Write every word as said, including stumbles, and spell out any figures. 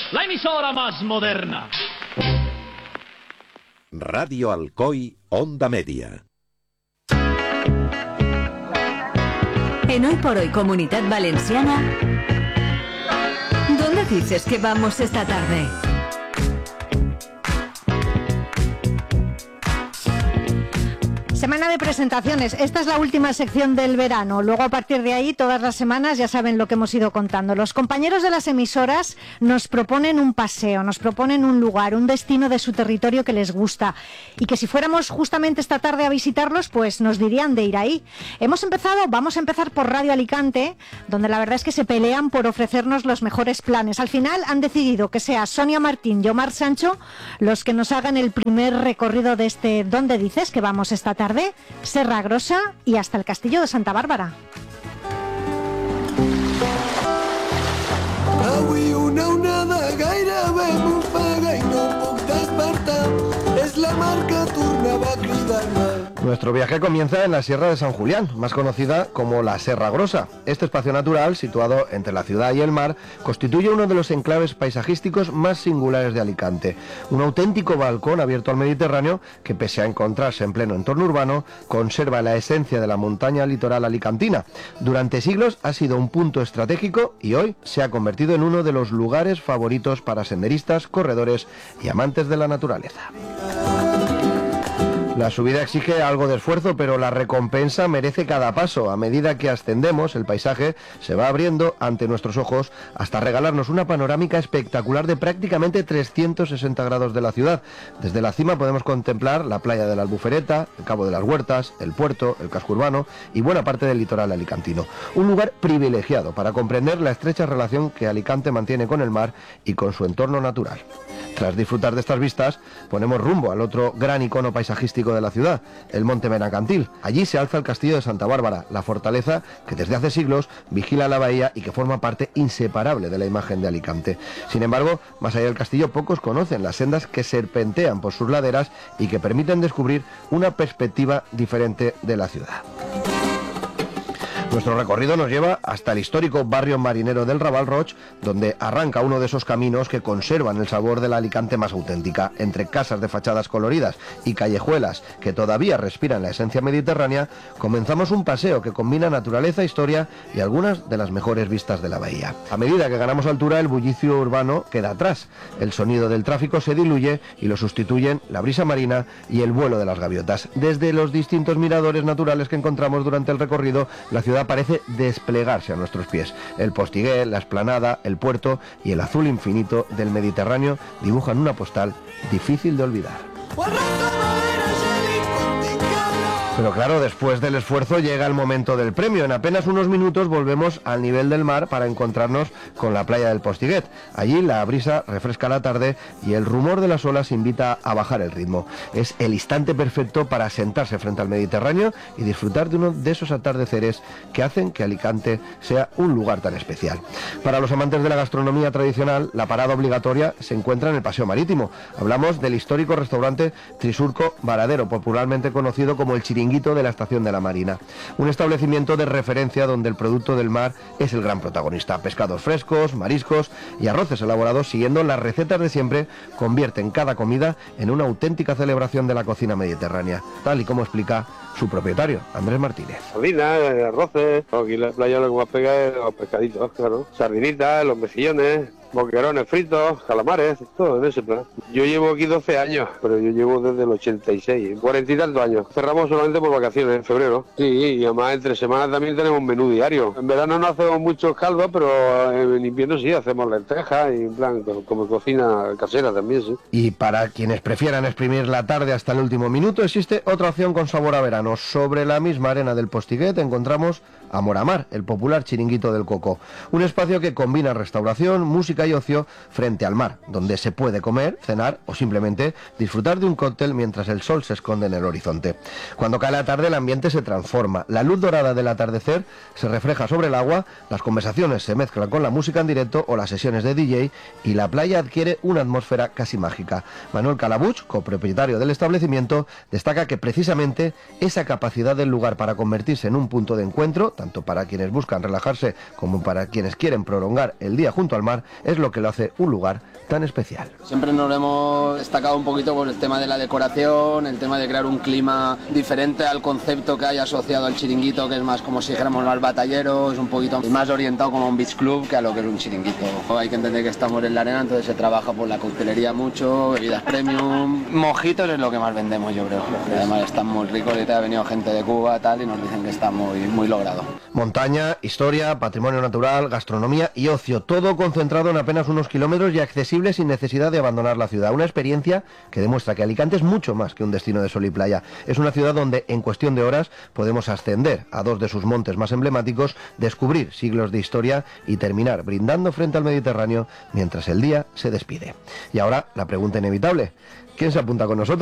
la emisora más moderna. Radio Alcoy, Onda Media. En Hoy por Hoy Comunidad Valenciana, ¿dónde dices que vamos esta tarde? Semana de presentaciones. Esta es la última sección del verano. Luego, a partir de ahí, todas las semanas ya saben lo que hemos ido contando. Los compañeros de las emisoras nos proponen un paseo, nos proponen un lugar, un destino de su territorio que les gusta. Y que si fuéramos justamente esta tarde a visitarlos, pues nos dirían de ir ahí. Hemos empezado, vamos a empezar por Radio Alicante, donde la verdad es que se pelean por ofrecernos los mejores planes. Al final han decidido que sea Sonia Martín y Omar Sancho los que nos hagan el primer recorrido de este ¿Dónde dices que vamos esta tarde? Serra Grossa y hasta el Castillo de Santa Bárbara. Avui una onada gairebé m'ofega i no puc despertar. És la mar que tornava a cridar-me. Nuestro viaje comienza en la Sierra de San Julián, más conocida como la Serra Grossa. Este espacio natural, situado entre la ciudad y el mar, constituye uno de los enclaves paisajísticos más singulares de Alicante. Un auténtico balcón abierto al Mediterráneo que, pese a encontrarse en pleno entorno urbano, conserva la esencia de la montaña litoral alicantina. Durante siglos ha sido un punto estratégico y hoy se ha convertido en uno de los lugares favoritos para senderistas, corredores y amantes de la naturaleza. La subida exige algo de esfuerzo, pero la recompensa merece cada paso. A medida que ascendemos, el paisaje se va abriendo ante nuestros ojos hasta regalarnos una panorámica espectacular de prácticamente trescientos sesenta grados de la ciudad. Desde la cima podemos contemplar la playa de la Albufereta, el Cabo de las Huertas, el puerto, el casco urbano y buena parte del litoral alicantino. Un lugar privilegiado para comprender la estrecha relación que Alicante mantiene con el mar y con su entorno natural. Tras disfrutar de estas vistas, ponemos rumbo al otro gran icono paisajístico de la ciudad, el Monte Benacantil. Allí se alza el Castillo de Santa Bárbara, la fortaleza que desde hace siglos vigila la bahía y que forma parte inseparable de la imagen de Alicante. Sin embargo, más allá del castillo, pocos conocen las sendas que serpentean por sus laderas y que permiten descubrir una perspectiva diferente de la ciudad. Nuestro recorrido nos lleva hasta el histórico barrio marinero del Raval Roig, donde arranca uno de esos caminos que conservan el sabor de la Alicante más auténtica. Entre casas de fachadas coloridas y callejuelas que todavía respiran la esencia mediterránea, comenzamos un paseo que combina naturaleza, historia y algunas de las mejores vistas de la bahía. A medida que ganamos altura, el bullicio urbano queda atrás. El sonido del tráfico se diluye y lo sustituyen la brisa marina y el vuelo de las gaviotas. Desde los distintos miradores naturales que encontramos durante el recorrido, la ciudad parece desplegarse a nuestros pies. El Postiguet, la Esplanada, el puerto y el azul infinito del Mediterráneo dibujan una postal difícil de olvidar. Pero claro, después del esfuerzo llega el momento del premio. En apenas unos minutos volvemos al nivel del mar para encontrarnos con la playa del Postiguet. Allí la brisa refresca la tarde y el rumor de las olas invita a bajar el ritmo. Es el instante perfecto para sentarse frente al Mediterráneo y disfrutar de uno de esos atardeceres que hacen que Alicante sea un lugar tan especial. Para los amantes de la gastronomía tradicional, la parada obligatoria se encuentra en el Paseo Marítimo. Hablamos del histórico restaurante Trisurco Varadero, popularmente conocido como el Chiringuito de la Estación de la Marina. Un establecimiento de referencia donde el producto del mar es el gran protagonista. Pescados frescos, mariscos y arroces elaborados siguiendo las recetas de siempre convierten cada comida en una auténtica celebración de la cocina mediterránea, tal y como explica su propietario, Andrés Martínez. Sardinas, arroces, aquí en la playa lo que más pega es los pescaditos, claro. Sardinitas, los mejillones, boquerones fritos, calamares, todo en ese plan. Yo llevo aquí doce años, pero yo llevo desde el ochenta y seis, cuarenta y tantos años. Cerramos solamente por vacaciones en febrero. Sí, y además entre semanas también tenemos menú diario. En verano no hacemos muchos caldos, pero en invierno sí, hacemos lentejas y en plan como cocina casera también, sí. Y para quienes prefieran exprimir la tarde hasta el último minuto, existe otra opción con sabor a verano. Sobre la misma arena del Postiguet encontramos Amor a Mar, el popular chiringuito del Coco. Un espacio que combina restauración, música y ocio frente al mar, donde se puede comer, cenar o simplemente disfrutar de un cóctel mientras el sol se esconde en el horizonte. Cuando cae la tarde el ambiente se transforma, la luz dorada del atardecer se refleja sobre el agua, las conversaciones se mezclan con la música en directo o las sesiones de D J y la playa adquiere una atmósfera casi mágica. Manuel Calabuch, copropietario del establecimiento, destaca que precisamente esa capacidad del lugar para convertirse en un punto de encuentro, tanto para quienes buscan relajarse como para quienes quieren prolongar el día junto al mar, es lo que lo hace un lugar tan especial. Siempre nos hemos destacado un poquito por el tema de la decoración, el tema de crear un clima diferente al concepto que hay asociado al chiringuito, que es más como si dijéramos más batallero, es un poquito más orientado como a un beach club que a lo que es un chiringuito. Hay que entender que estamos en la arena, entonces se trabaja por la coctelería mucho, bebidas premium, mojitos es lo que más vendemos, yo creo. Además están muy ricos y te ha venido gente de Cuba tal y nos dicen que está muy, muy logrado. Montaña, historia, patrimonio natural, gastronomía y ocio, todo concentrado en apenas unos kilómetros y accesible sin necesidad de abandonar la ciudad. Una experiencia que demuestra que Alicante es mucho más que un destino de sol y playa. Es una ciudad donde en cuestión de horas podemos ascender a dos de sus montes más emblemáticos, descubrir siglos de historia y terminar brindando frente al Mediterráneo mientras el día se despide. Y ahora la pregunta inevitable, ¿quién se apunta con nosotros?